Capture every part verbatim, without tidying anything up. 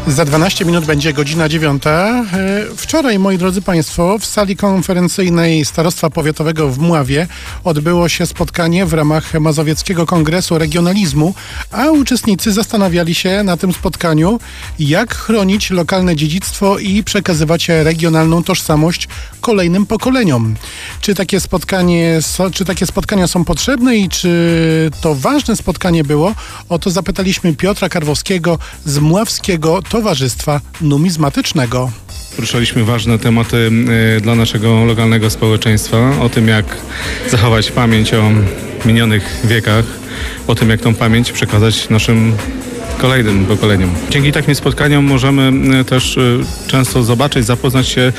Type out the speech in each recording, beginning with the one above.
Za dwanaście minut będzie godzina dziewiąta. Wczoraj, moi drodzy Państwo, w sali konferencyjnej Starostwa Powiatowego w Mławie odbyło się spotkanie w ramach Mazowieckiego Kongresu Regionalizmu, a uczestnicy zastanawiali się na tym spotkaniu, jak chronić lokalne dziedzictwo i przekazywać regionalną tożsamość kolejnym pokoleniom. Czy takie spotkanie, czy takie spotkania są potrzebne i czy to ważne spotkanie było? O to zapytaliśmy Piotra Karwowskiego z Mławskiego Towarzystwa Numizmatycznego. Poruszaliśmy ważne tematy dla naszego lokalnego społeczeństwa, o tym, jak zachować pamięć o minionych wiekach, o tym, jak tą pamięć przekazać naszym kolejnym pokoleniom. Dzięki takim spotkaniom możemy też często zobaczyć, zapoznać się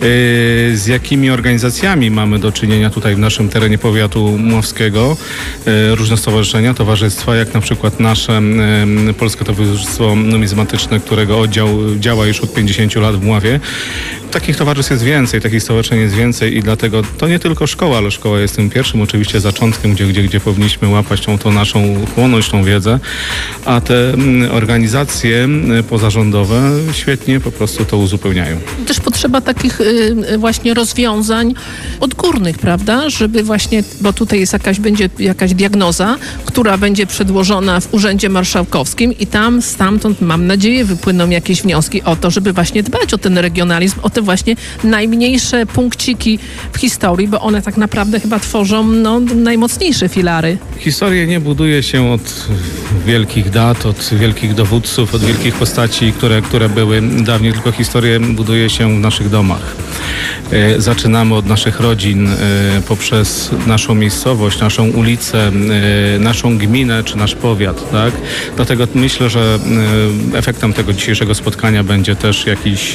z jakimi organizacjami mamy do czynienia tutaj w naszym terenie powiatu mławskiego. Różne stowarzyszenia, towarzystwa, jak na przykład nasze Polskie Towarzystwo Numizmatyczne, którego oddział działa już od pięćdziesięciu lat w Mławie. Takich towarzystw jest więcej, takich stowarzyszeń jest więcej i dlatego to nie tylko szkoła, ale szkoła jest tym pierwszym oczywiście zaczątkiem, gdzie, gdzie, gdzie powinniśmy łapać tą, tą naszą, chłonąć tą wiedzę, a te organizacje pozarządowe świetnie po prostu to uzupełniają. Też potrzeba takich y, właśnie rozwiązań odgórnych, prawda, żeby właśnie, bo tutaj jest jakaś, będzie jakaś diagnoza, która będzie przedłożona w Urzędzie Marszałkowskim i tam stamtąd, mam nadzieję, wypłyną jakieś wnioski o to, żeby właśnie dbać o ten regionalizm, o te właśnie najmniejsze punkciki w historii, bo one tak naprawdę chyba tworzą no, najmocniejsze filary. Historię nie buduje się od wielkich dat, od wielkich dowódców, od wielkich postaci, które, które były dawniej, tylko historię buduje się w naszych domach. Zaczynamy od naszych rodzin, poprzez naszą miejscowość, naszą ulicę, naszą gminę czy nasz powiat, tak? Dlatego myślę, że efektem tego dzisiejszego spotkania będzie też jakiś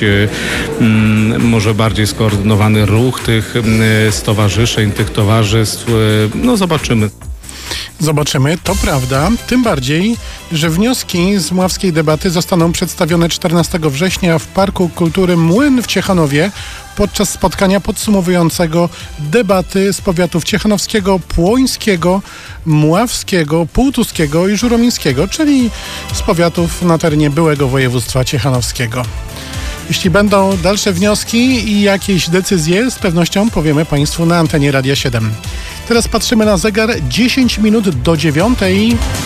może bardziej skoordynowany ruch tych stowarzyszeń, tych towarzystw. No zobaczymy. Zobaczymy, to prawda. Tym bardziej, że wnioski z mławskiej debaty zostaną przedstawione czternastego września w Parku Kultury Młyn w Ciechanowie podczas spotkania podsumowującego debaty z powiatów ciechanowskiego, płońskiego, mławskiego, półtuskiego i żuromińskiego, czyli z powiatów na terenie byłego województwa ciechanowskiego. Jeśli będą dalsze wnioski i jakieś decyzje, z pewnością powiemy Państwu na antenie Radia siedem. Teraz patrzymy na zegar, dziesięć minut do dziewiątej.